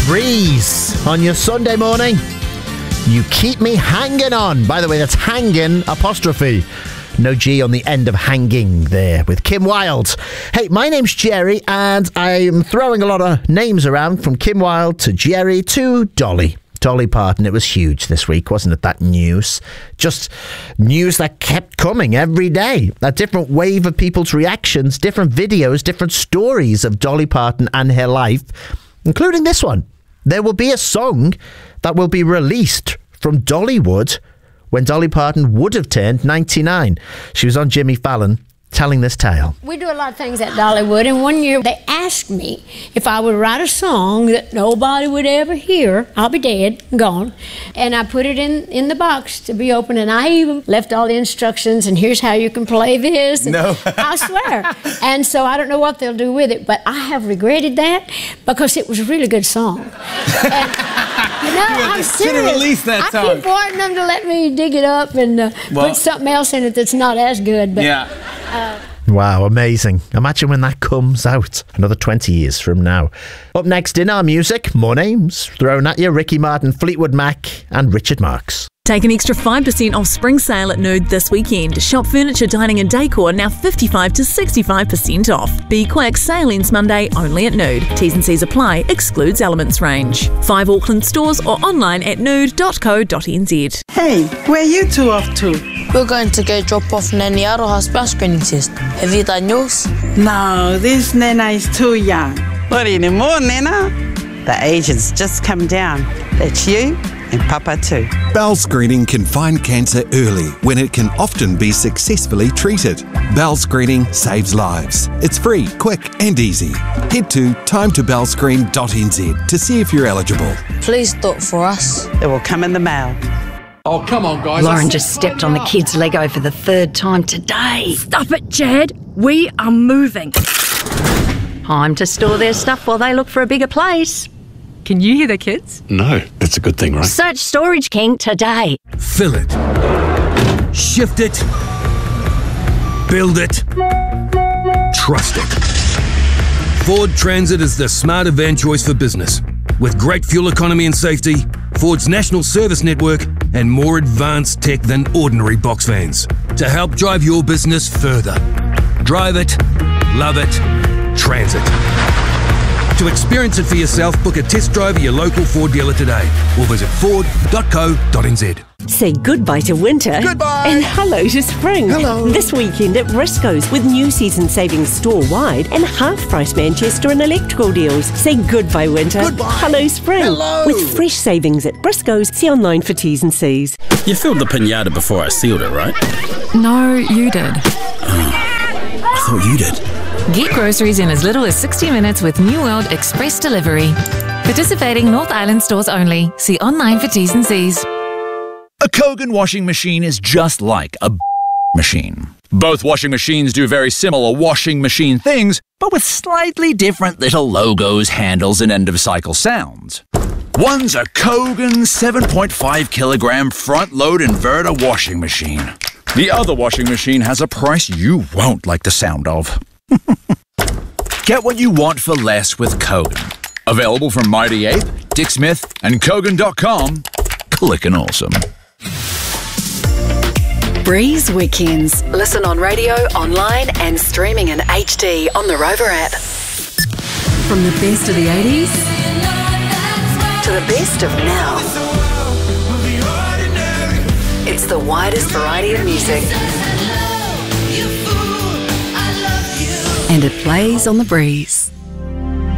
Breeze on your Sunday morning. You keep me hanging on. By the way, that's hanging apostrophe. No G on the end of hanging there with Kim Wilde. Hey, my name's Jerry, and I'm throwing a lot of names around from Kim Wilde to Jerry to Dolly. Dolly Parton. It was huge this week, wasn't it, that news? Just news that kept coming every day. A different wave of people's reactions, different videos, different stories of Dolly Parton and her life, including this one. There will be a song that will be released from Dollywood when Dolly Parton would have turned 99. She was on Jimmy Fallon telling this tale. We do a lot of things at Dollywood, and one year they asked me if I would write a song that nobody would ever hear. I'll be dead, gone. And I put it in the box to be opened, and I even left all the instructions, and here's how you can play this. No. I swear. And so I don't know what they'll do with it, but I have regretted that because it was a really good song. And, you know, I'm serious. Should have released that song. I keep wanting them to let me dig it up and put something else in it that's not as good. But, yeah. Wow, amazing. Imagine when that comes out another 20 years from now. Up next in our music, more names thrown at you: Ricky Martin, Fleetwood Mac and Richard Marx. Take an extra 5% off spring sale at Nude this weekend. Shop furniture, dining and decor now 55 to 65% off. Be quick, sale ends Monday only at Nude. T's and C's apply, excludes Elements range. 5 Auckland stores or online at nude.co.nz. Hey, where you two off to? We're going to go drop off Nanny Aroha's bus screening test. Have you done yours? No, this Nana is too young. Not anymore, Nana. The agent's just come down. That's you and Papa too. Bowel screening can find cancer early when it can often be successfully treated. Bowel screening saves lives. It's free, quick and easy. Head to timetobowelscreen.nz to see if you're eligible. Please do it for us. It will come in the mail. Oh, come on, guys. Lauren just stepped on the kid's Lego for the 3rd time today. Stop it, Chad. We are moving. Time to store their stuff while they look for a bigger place. Can you hear the kids? No, that's a good thing, right? Search Storage King today. Fill it. Shift it. Build it. Trust it. Ford Transit is the smarter van choice for business. With great fuel economy and safety, Ford's national service network, and more advanced tech than ordinary box vans to help drive your business further. Drive it, love it, Transit. To experience it for yourself, book a test drive at your local Ford dealer today or visit ford.co.nz. Say goodbye to winter. Goodbye. And hello to spring. Hello. This weekend at Briscoe's with new season savings store-wide and half-price Manchester and electrical deals. Say goodbye winter. Goodbye. Hello spring. Hello. With fresh savings at Briscoe's. See online for T's and C's. You filled the pinata before I sealed it, right? No, you did. I thought you did. Get groceries in as little as 60 minutes with New World Express Delivery. Participating North Island stores only. See online for T's and C's. A Kogan washing machine is just like a machine. Both washing machines do very similar washing machine things, but with slightly different little logos, handles, and end-of-cycle sounds. One's a Kogan 7.5 kilogram front-load inverter washing machine. The other washing machine has a price you won't like the sound of. Get what you want for less with Kogan. Available from Mighty Ape, Dick Smith, and Kogan.com. Clickin' awesome. Breeze Weekends. Listen on radio, online, and streaming in HD on the Rover app. From the best of the 80s to the best of now. It's the widest variety of music. and it plays on the breeze.